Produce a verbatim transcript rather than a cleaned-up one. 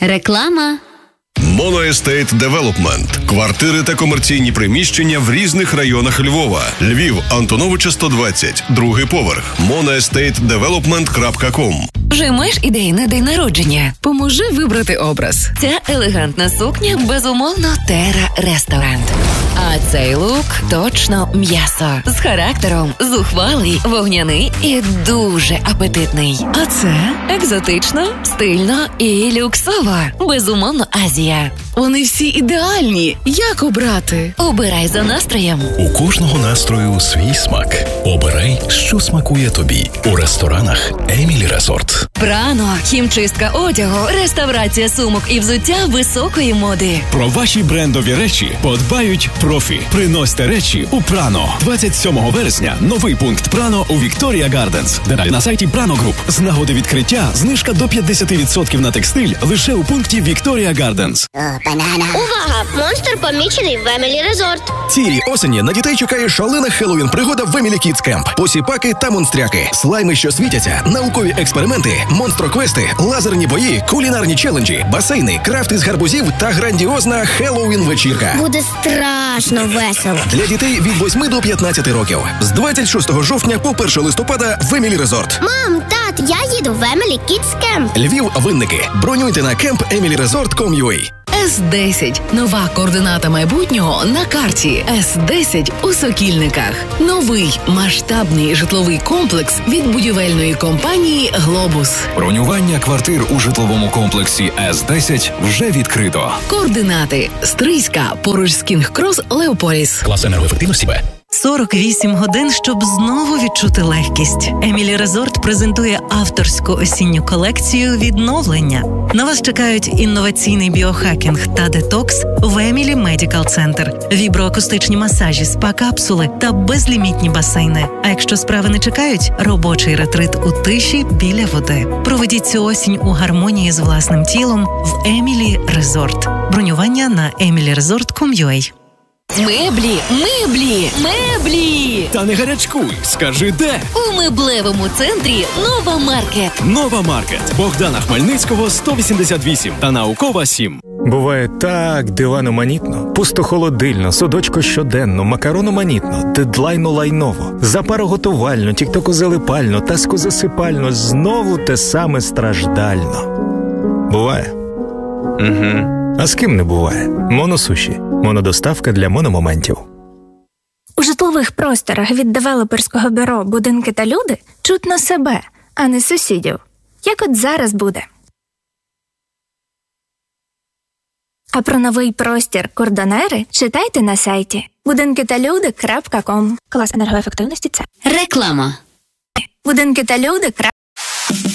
Реклама. Моноестейт Девелопмент. Квартири та комерційні приміщення в різних районах Львова. Львів, Антоновича сто двадцять, другий поверх. моноестейт девелопмент крапка ком. Вже маєш ідеї на день народження? Поможи вибрати образ. Ця елегантна сукня, безумовно, Терра Ресторанд. А цей лук точно м'ясо. З характером, зухвалий, вогняний і дуже апетитний. А це екзотично, стильно і люксово. Безумовно, Азія. Вони всі ідеальні. Як обрати? Обирай за настроєм. У кожного настрою свій смак. Обирай, що смакує тобі. У ресторанах Емілі Резорт. Прано, хімчистка одягу, реставрація сумок і взуття високої моди. Про ваші брендові речі подбають профі. Приносьте речі у Прано. двадцять сьомого вересня новий пункт Прано у Вікторія Гарденс. Деталі на сайті Прано Груп. З нагоди відкриття знижка до п'ятдесят відсотків на текстиль лише у пункті Вікторія Гарденс. Увага! Монстр помічений в Емілі Резорт. Цієї осені на дітей чекає шалена Хеллоуін пригода в Емілі Кідс Кемп. Посіпаки та монстряки, слайми, що світяться, наукові експерименти, монстроквести, лазерні бої, кулінарні челенджі, басейни, крафт із гарбузів та грандіозна Хеллоуін-вечірка. Буде страшно весело. Для дітей від восьми до п'ятнадцяти років. З двадцять шостого жовтня по першого листопада в Емілі Резорт. Мам, тат, я їду в Емілі Кідс Кемп. Львів, Винники. Бронюйте на кемп емілі резорт крапка ком крапка ю а. Ес десять. Нова координата майбутнього на карті. Ес десять у Сокільниках. Новий масштабний житловий комплекс від будівельної компанії «Глобус». Бронювання квартир у житловому комплексі Ес десять вже відкрито. Координати. Стрийська, поруч з Кінг-Крос, Леополіс. Клас енергоефективності Б. сорок вісім годин, щоб знову відчути легкість. Емілі Резорт презентує авторську осінню колекцію «Відновлення». На вас чекають інноваційний біохакінг та детокс в Емілі Медикал Центр, віброакустичні масажі, спа-капсули та безлімітні басейни. А якщо справи не чекають, робочий ретрит у тиші біля води. Проведіть цю осінь у гармонії з власним тілом в Емілі Резорт. Бронювання на емілі резорт крапка ком крапка ю а. Меблі, меблі, меблі! Та не гарячкуй, скажи де? У меблевому центрі «Нова Маркет». Нова Маркет. Богдана Хмельницького, сто вісімдесят вісім та Наукова, сім. Буває так диваноманітно, пустохолодильно, судочко щоденно, макарономанітно, дедлайно-лайново, запароготувально, тіктокозалипально, таско-засипально, знову те саме страждально. Буває? Угу. А з ким не буває? Моносуші. Монодоставка для мономоментів. У житлових просторах від девелоперського бюро «Будинки та люди» чутно себе, а не сусідів. Як от зараз буде. А про новий простір «Кордонери» читайте на сайті будинки та люди крапка ком. Клас енергоефективності С. Реклама. будинки та люди.